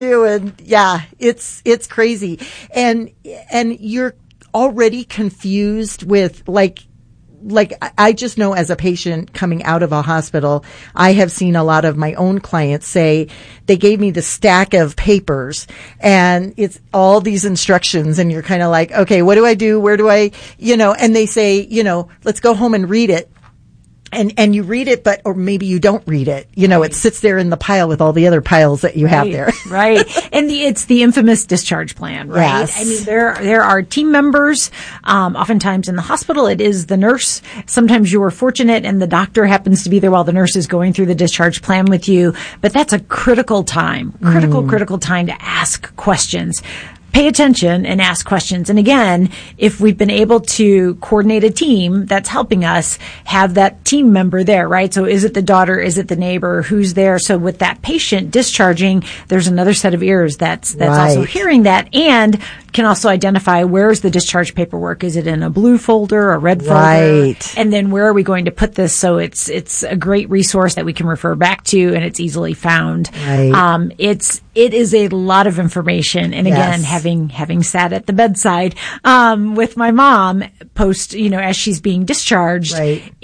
And yeah, it's crazy. And you're already confused with like I just know as a patient coming out of a hospital, I have seen a lot of my own clients say they gave me the stack of papers and it's all these instructions and you're kind of like, okay, what do I do? Where do I, and they say, let's go home and read it. And you read it, or maybe you don't read it. It sits there in the pile with all the other piles that you have there. Right. And it's the infamous discharge plan, right? Yes. I mean, there are team members, oftentimes in the hospital, it is the nurse. Sometimes you are fortunate and the doctor happens to be there while the nurse is going through the discharge plan with you. But that's a critical time to ask questions. Pay attention and ask questions. And again, if we've been able to coordinate a team that's helping us, have that team member there, right? So is it the daughter? Is it the neighbor? Who's there? So with that patient discharging, there's another set of ears that's also hearing that and can also identify where's the discharge paperwork. Is it in a blue folder or red folder? Right. And then where are we going to put this so it's a great resource that we can refer back to and it's easily found. Right. It is a lot of information. And again, having sat at the bedside, with my mom post, as she's being discharged,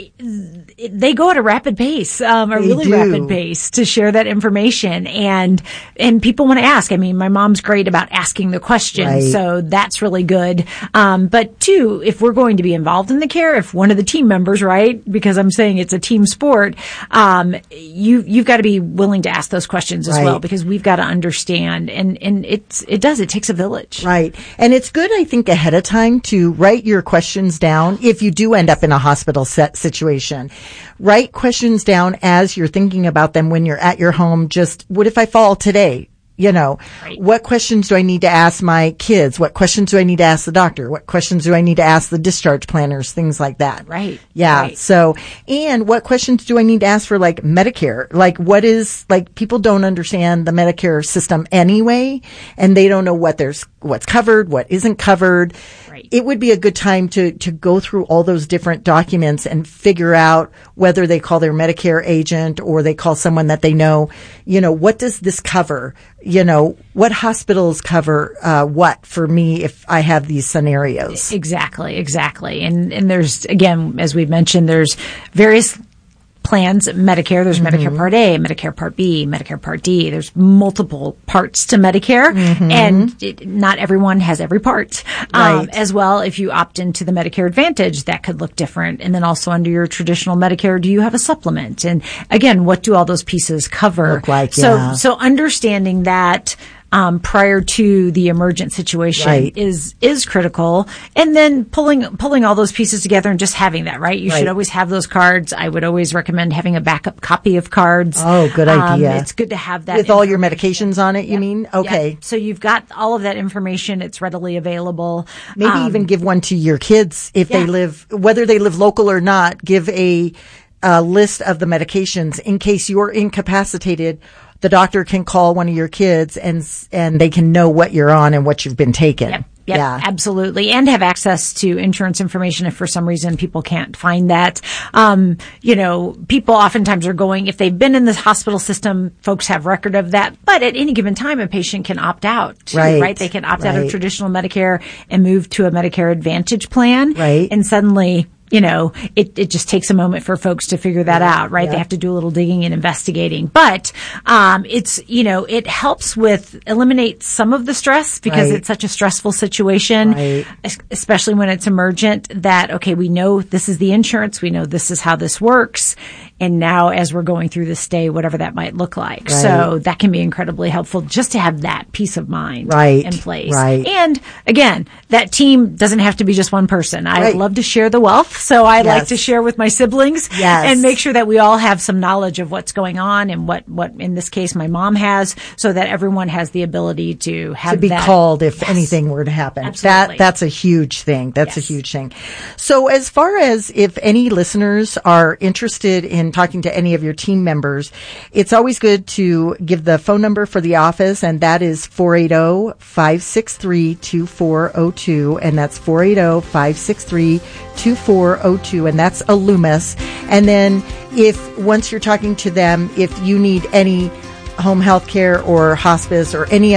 they go at a rapid pace, rapid pace to share that information. And people want to ask. I mean, my mom's great about asking the questions. Right. So that's really good. But two, if we're going to be involved in the care, if one of the team members, right, because I'm saying it's a team sport, you've got to be willing to ask those questions as well, because we've got to understand. And it takes a village. Right. And it's good, I think, ahead of time to write your questions down if you do end up in a hospital situation. Write questions down as you're thinking about them when you're at your home. Just, what if I fall today? What questions do I need to ask my kids? What questions do I need to ask the doctor? What questions do I need to ask the discharge planners? Things like that. Right. Yeah. Right. So, and what questions do I need to ask for like Medicare? Like people don't understand the Medicare system anyway, and they don't know what's covered, what isn't covered. Right. It would be a good time to go through all those different documents and figure out whether they call their Medicare agent or they call someone that they know, what does this cover? What hospitals cover what for me if I have these scenarios? Exactly. And there's, again, as we've mentioned, there's various plans. Medicare, there's Medicare Part A, Medicare Part B, Medicare Part D. There's multiple parts to Medicare, and not everyone has every part. As well, if you opt into the Medicare Advantage, that could look different. And then also under your traditional Medicare, do you have a supplement? And again, what do all those pieces cover? Look like, So understanding that prior to the emergent situation is critical. And then pulling all those pieces together and just having that, right? You should always have those cards. I would always recommend having a backup copy of cards. Oh, good idea. It's good to have that. With all your medications on it, you mean? Okay. Yep. So you've got all of that information. It's readily available. Maybe even give one to your kids if they live, whether they live local or not, give a list of the medications in case you're incapacitated. The doctor can call one of your kids and they can know what you're on and what you've been taking. Yep, absolutely. And have access to insurance information if for some reason people can't find that. People oftentimes are going, if they've been in the hospital system, folks have record of that. But at any given time, a patient can opt out too, right? They can opt out of traditional Medicare and move to a Medicare Advantage plan. Right. And suddenly, it just takes a moment for folks to figure that out, right? They have to do a little digging and investigating. But, it helps eliminate some of the stress because it's such a stressful situation, especially when it's emergent that, okay, we know this is the insurance. We know this is how this works. And now as we're going through this day, whatever that might look like. So that can be incredibly helpful just to have that peace of mind in place. And again, that team doesn't have to be just one person. I love to share the wealth. So I like to share with my siblings and make sure that we all have some knowledge of what's going on and what in this case my mom has, so that everyone has the ability to be called if anything were to happen. Absolutely. That's a huge thing. That's a huge thing. So as far as if any listeners are interested in talking to any of your team members, it's always good to give the phone number for the office, and that is 480-563-2402, and that's 480-563-2402, and that's Alumis. And then once you're talking to them, if you need any home health care or hospice or any